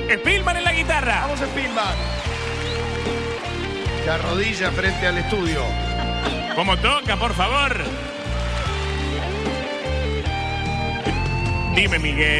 Spillman en la guitarra. Vamos, Spillman. Se arrodilla frente al estudio. Como toca, por favor. Dime, Miguel.